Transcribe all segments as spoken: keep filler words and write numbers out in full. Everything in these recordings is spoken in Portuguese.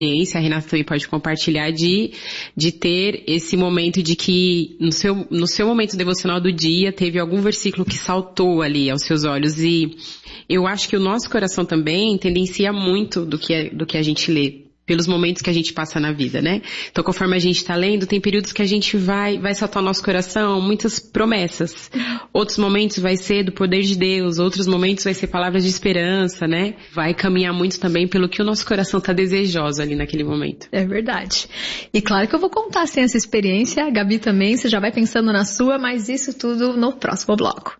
A Renata também pode compartilhar de, de ter esse momento de que no seu, no seu momento devocional do dia teve algum versículo que saltou ali aos seus olhos, e eu acho que o nosso coração também tendencia muito do que, do que a gente lê, pelos momentos que a gente passa na vida, né? Então, conforme a gente tá lendo, tem períodos que a gente vai, vai saltar no nosso coração muitas promessas. Outros momentos vai ser do poder de Deus, outros momentos vai ser palavras de esperança, né? Vai caminhar muito também pelo que o nosso coração tá desejoso ali naquele momento. É verdade. E claro que eu vou contar assim essa experiência, a Gabi também, você já vai pensando na sua, mas isso tudo no próximo bloco.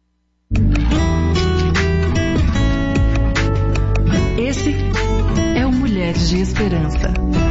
Esse é o Mulheres de Esperança.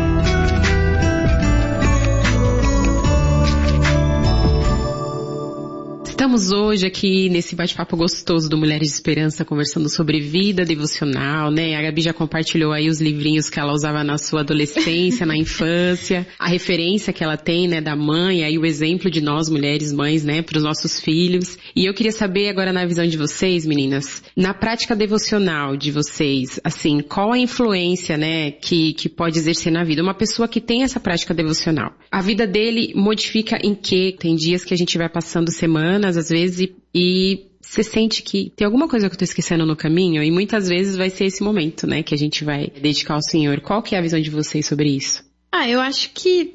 Estamos hoje aqui nesse bate-papo gostoso do Mulheres de Esperança, conversando sobre vida devocional, né? A Gabi já compartilhou aí os livrinhos que ela usava na sua adolescência, na infância, a referência que ela tem, né, da mãe, aí o exemplo de nós, mulheres, mães, né, para os nossos filhos. E eu queria saber agora, na visão de vocês, meninas, na prática devocional de vocês, assim, qual a influência, né, que, que pode exercer na vida? Uma pessoa que tem essa prática devocional, a vida dele modifica em quê? Tem dias que a gente vai passando semanas, às vezes, e, e você sente que tem alguma coisa que eu tô esquecendo no caminho, e muitas vezes vai ser esse momento, né, que a gente vai dedicar ao Senhor. Qual que é a visão de vocês sobre isso? Ah, eu acho que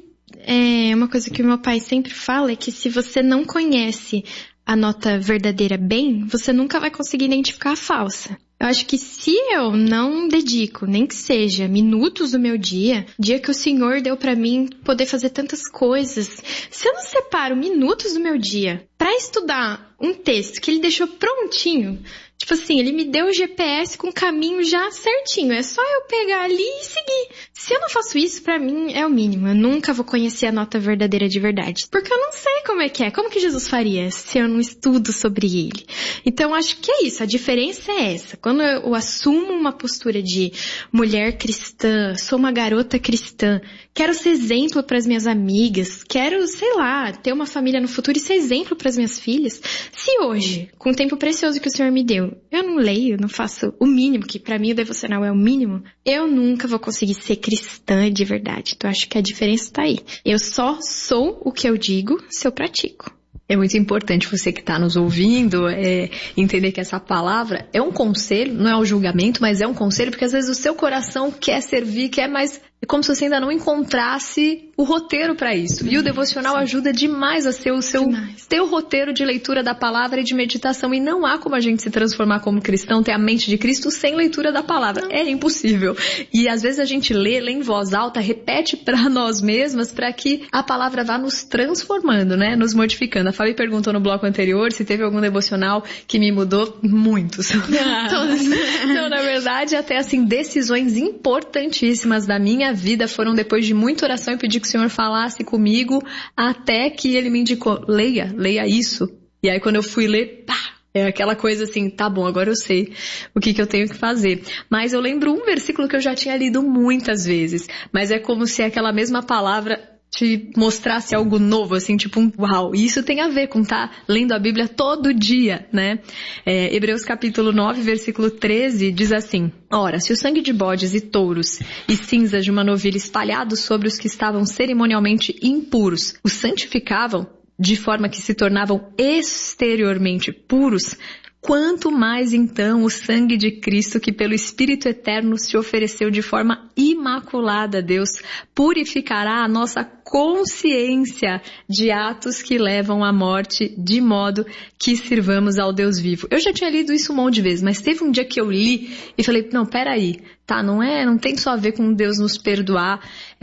é uma coisa que o meu pai sempre fala, é que se você não conhece a nota verdadeira bem, você nunca vai conseguir identificar a falsa. Eu acho que se eu não dedico, nem que seja minutos do meu dia, dia que o Senhor deu pra mim poder fazer tantas coisas, se eu não separo minutos do meu dia pra estudar um texto que ele deixou prontinho, tipo assim, ele me deu o G P S com o caminho já certinho, é só eu pegar ali e seguir. Se eu não faço isso, pra mim é o mínimo. Eu nunca vou conhecer a nota verdadeira de verdade, porque eu não sei como é que é, como que Jesus faria se eu não estudo sobre ele. Então, acho que é isso, a diferença é essa. Quando eu assumo uma postura de mulher cristã, sou uma garota cristã, quero ser exemplo para as minhas amigas, quero, sei lá, ter uma família no futuro e ser exemplo para as minhas filhas. Se hoje, com o tempo precioso que o Senhor me deu, eu não leio, não faço o mínimo, que para mim o devocional é o mínimo, eu nunca vou conseguir ser cristã de verdade. Então, acho que a diferença tá aí. Eu só sou o que eu digo se eu pratico. É muito importante você que está nos ouvindo é, entender que essa palavra é um conselho, não é um julgamento, mas é um conselho, porque às vezes o seu coração quer servir, quer, mas é como se você ainda não encontrasse o roteiro para isso. E o devocional Sim. ajuda demais a ser o seu teu roteiro de leitura da palavra e de meditação. E não há como a gente se transformar como cristão, ter a mente de Cristo sem leitura da palavra. Não. É impossível. E às vezes a gente lê, lê em voz alta, repete para nós mesmas para que a palavra vá nos transformando, né? Nos modificando. A Fabi perguntou no bloco anterior se teve algum devocional que me mudou. Muitos. Todos. Então, na verdade, até assim, decisões importantíssimas da minha vida foram depois de muita oração e pedir que o Senhor falasse comigo, até que Ele me indicou, leia, leia isso. E aí quando eu fui ler, pá, é aquela coisa assim, tá bom, agora eu sei o que, que eu tenho que fazer. Mas eu lembro um versículo que eu já tinha lido muitas vezes, mas é como se aquela mesma palavra te mostrasse algo novo, assim, tipo um uau. E isso tem a ver com estar tá lendo a Bíblia todo dia, né? É, Hebreus capítulo nove, versículo treze, diz assim: ora, se o sangue de bodes e touros e cinzas de uma novilha espalhados sobre os que estavam cerimonialmente impuros os santificavam, de forma que se tornavam exteriormente puros, quanto mais então o sangue de Cristo, que pelo Espírito Eterno se ofereceu de forma imaculada a Deus, purificará a nossa consciência de atos que levam à morte, de modo que sirvamos ao Deus vivo. Eu já tinha lido isso um monte de vezes, mas teve um dia que eu li e falei, não, peraí, tá, não é, não tem só a ver com Deus nos perdoar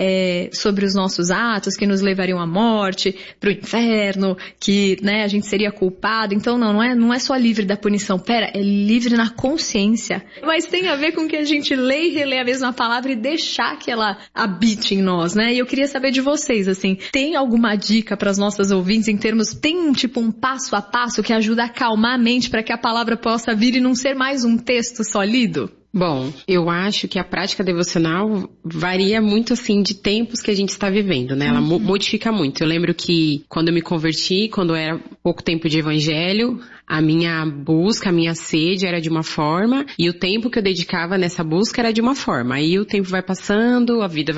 é, sobre os nossos atos que nos levariam à morte, pro inferno, que, né, a gente seria culpado. Então não, não é, não é só livre da punição, pera, é livre na consciência. Mas tem a ver com que a gente lê e relê a mesma palavra e deixar que ela habite em nós, né? E eu queria saber de vocês, assim, tem alguma dica para as nossas ouvintes em termos, tem um tipo um passo a passo que ajuda a acalmar a mente para que a palavra possa vir e não ser mais um texto só lido? Bom, eu acho que a prática devocional varia muito, assim, de tempos que a gente está vivendo, né? Ela uhum. modifica muito. Eu lembro que quando eu me converti, quando era pouco tempo de evangelho, a minha busca, a minha sede era de uma forma e o tempo que eu dedicava nessa busca era de uma forma. Aí o tempo vai passando, a vida vai